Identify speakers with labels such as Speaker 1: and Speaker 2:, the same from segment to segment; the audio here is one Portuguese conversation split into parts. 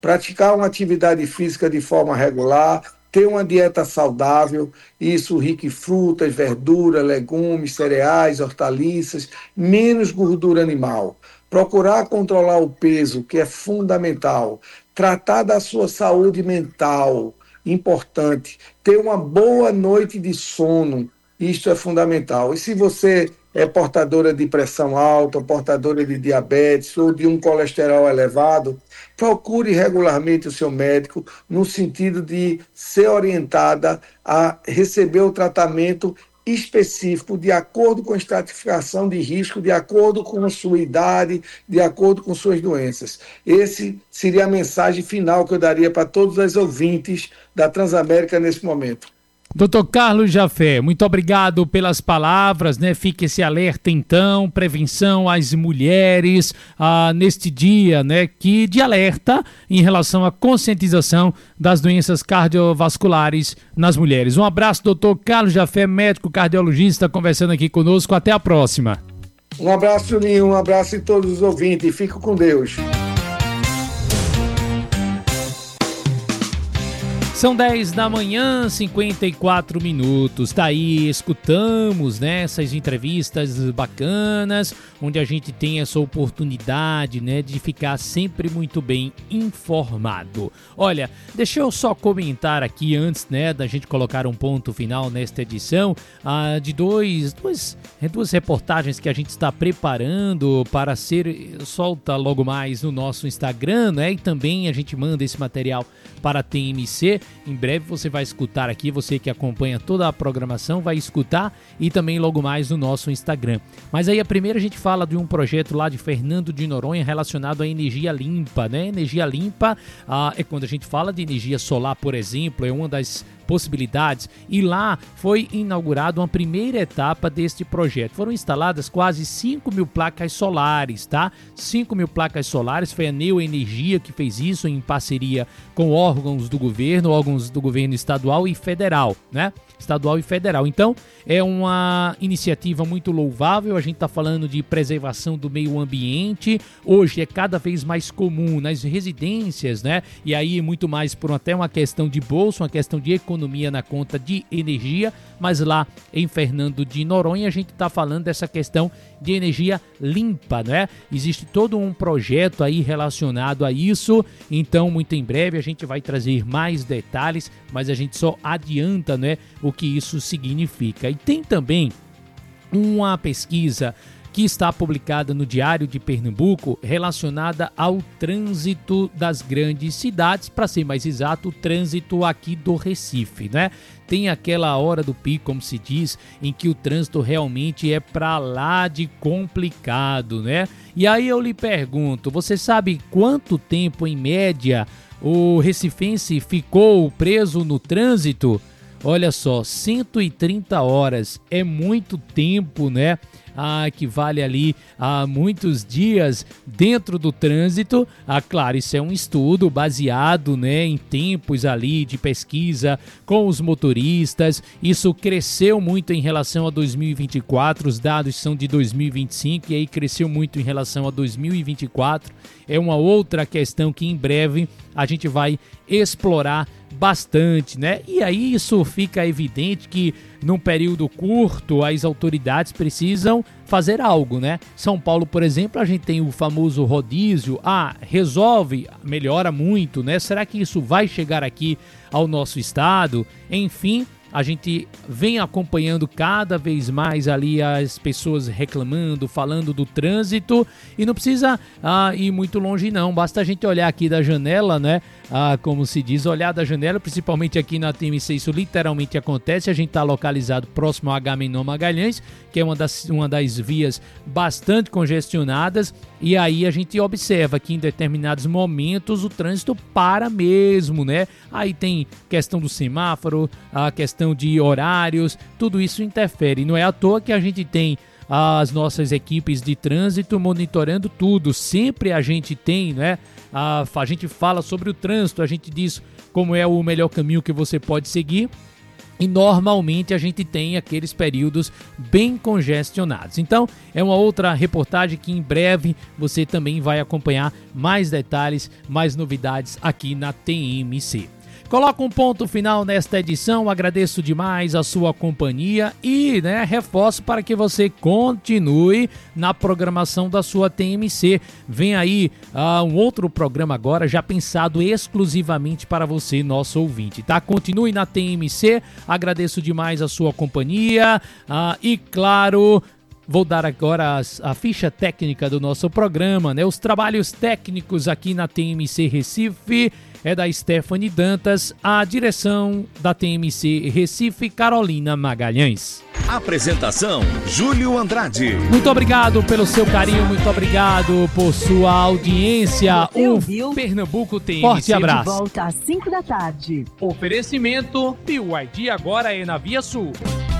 Speaker 1: praticar uma atividade física de forma regular, ter uma dieta saudável, isso rica em frutas, verduras, legumes, cereais, hortaliças, menos gordura animal. Procurar controlar o peso, que é fundamental. Tratar da sua saúde mental, importante. Ter uma boa noite de sono, isto é fundamental. E se você é portadora de pressão alta, portadora de diabetes ou de um colesterol elevado, procure regularmente o seu médico no sentido de ser orientada a receber o tratamento específico de acordo com a estratificação de risco, de acordo com a sua idade, de acordo com suas doenças. Esse seria a mensagem final que eu daria para todos os ouvintes da Transamérica nesse momento.
Speaker 2: Dr. Carlos Jafé, muito obrigado pelas palavras, né? Fique esse alerta então, prevenção às mulheres neste dia, né? Que de alerta em relação à conscientização das doenças cardiovasculares nas mulheres. Um abraço, Dr. Carlos Jafé, médico cardiologista, conversando aqui conosco. Até a próxima.
Speaker 1: Um abraço, Juninho, um abraço a todos os ouvintes. Fico com Deus.
Speaker 2: São 10 da manhã, 54 minutos. Tá aí, escutamos, né, essas entrevistas bacanas, onde a gente tem essa oportunidade, né, de ficar sempre muito bem informado. Olha, deixa eu só comentar aqui antes, né, da gente colocar um ponto final nesta edição, de duas reportagens que a gente está preparando para ser solta logo mais no nosso Instagram, né, e também a gente manda esse material para a TMC. Em breve você vai escutar aqui, você que acompanha toda a programação vai escutar e também logo mais no nosso Instagram. Mas aí a primeira a gente fala de um projeto lá de Fernando de Noronha relacionado à energia limpa, né? Energia limpa é quando a gente fala de energia solar, por exemplo, é uma das possibilidades, e lá foi inaugurada uma primeira etapa deste projeto. Foram instaladas quase 5 mil placas solares, tá? 5 mil placas solares, foi a Neoenergia que fez isso em parceria com órgãos do governo estadual e federal, né? Estadual e federal. Então, é uma iniciativa muito louvável. A gente está falando de preservação do meio ambiente. Hoje é cada vez mais comum nas residências, né? E aí muito mais por até uma questão de bolso, uma questão de economia na conta de energia. Mas lá em Fernando de Noronha a gente está falando dessa questão de energia limpa, né? Existe todo um projeto aí relacionado a isso. Então, muito em breve a gente vai trazer mais detalhes, mas a gente só adianta, né, o que isso significa. E tem também uma pesquisa que está publicada no Diário de Pernambuco relacionada ao trânsito das grandes cidades, para ser mais exato, o trânsito aqui do Recife, né? Tem aquela hora do pico, como se diz, em que o trânsito realmente é para lá de complicado, né? E aí eu lhe pergunto, você sabe quanto tempo em média o recifense ficou preso no trânsito? Olha só, 130 horas, é muito tempo, né? Equivale ali a muitos dias dentro do trânsito. Claro, isso é um estudo baseado, né, em tempos ali de pesquisa com os motoristas. Isso cresceu muito em relação a 2024, os dados são de 2025 e aí cresceu muito em relação a 2024. É uma outra questão que em breve a gente vai explorar bastante, né? E aí isso fica evidente que num período curto as autoridades precisam fazer algo, né? São Paulo, por exemplo, a gente tem o famoso rodízio. Resolve, melhora muito, né? Será que isso vai chegar aqui ao nosso estado? Enfim, a gente vem acompanhando cada vez mais ali as pessoas reclamando, falando do trânsito, e não precisa ir muito longe não, basta a gente olhar aqui da janela, né? Como se diz, olhar da janela, principalmente aqui na TMC, isso literalmente acontece. A gente está localizado próximo ao Agamenon Magalhães, que é uma das vias bastante congestionadas, e aí a gente observa que em determinados momentos o trânsito para mesmo, né? Aí tem questão do semáforo, a questão de horários, tudo isso interfere. Não é à toa que a gente tem as nossas equipes de trânsito monitorando tudo. Sempre a gente tem, né? A gente fala sobre o trânsito, a gente diz como é o melhor caminho que você pode seguir. E normalmente a gente tem aqueles períodos bem congestionados. Então, é uma outra reportagem que em breve você também vai acompanhar mais detalhes, mais novidades aqui na TMC. Coloco um ponto final nesta edição, agradeço demais a sua companhia e reforço para que você continue na programação da sua TMC. Vem aí um outro programa agora, já pensado exclusivamente para você, nosso ouvinte, tá? Continue na TMC, agradeço demais a sua companhia e, claro, vou dar agora a ficha técnica do nosso programa, Os trabalhos técnicos aqui na TMC Recife é da Stephanie Dantas, a direção da TMC Recife, Carolina Magalhães.
Speaker 3: Apresentação, Júlio Andrade.
Speaker 2: Muito obrigado pelo seu carinho, muito obrigado por sua audiência. Pernambuco TMC.
Speaker 4: Forte abraço. De volta às 5 da tarde.
Speaker 2: Oferecimento BYD agora é na Via Sul.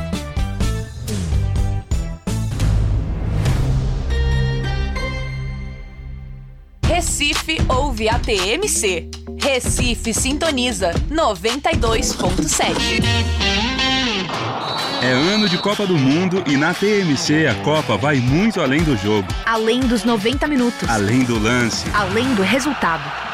Speaker 5: Recife ouve a TMC. Recife sintoniza 92.7.
Speaker 6: É ano de Copa do Mundo e na TMC a Copa vai muito além do jogo.
Speaker 7: Além dos 90 minutos.
Speaker 6: Além do lance.
Speaker 7: Além do resultado.